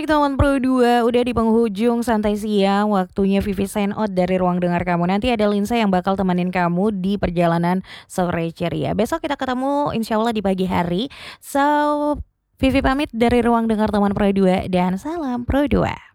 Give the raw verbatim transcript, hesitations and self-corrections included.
Baik teman Pro dua, udah di penghujung santai siang, waktunya Vivi sign out dari ruang dengar kamu. Nanti ada Linsa yang bakal temenin kamu di perjalanan sore ceria. Besok kita ketemu insya Allah di pagi hari. So, Vivi pamit dari ruang dengar teman Pro dua dan salam Pro dua.